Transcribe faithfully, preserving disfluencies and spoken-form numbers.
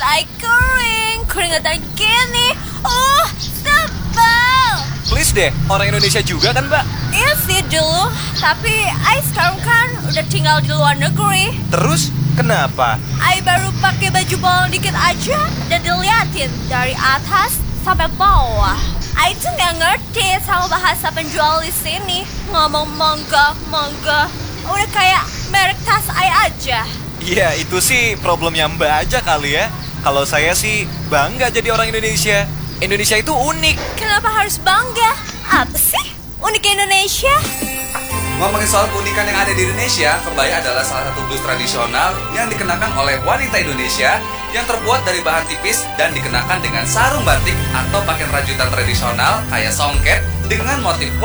I kering, keringetan gini. Oh, sebel. Please deh, orang Indonesia juga kan mbak? Iya sih dulu, tapi I sekarang kan udah tinggal di luar negeri. Terus kenapa? I baru pakai baju bolong dikit aja dan diliatin dari atas sampai bawah. I tuh nggak ngerti sama bahasa penjual di sini. Ngomong mangga, mangga, udah kayak merek tas I aja. Iya, itu sih problemnya mbak aja kali ya. Kalau saya sih bangga jadi orang Indonesia. Indonesia itu unik. Kenapa harus bangga? Apa sih unik Indonesia? Ngomongin soal keunikan yang ada di Indonesia, kebaya adalah salah satu blus tradisional yang dikenakan oleh wanita Indonesia yang terbuat dari bahan tipis dan dikenakan dengan sarung batik atau pakaian rajutan tradisional kayak songket dengan motif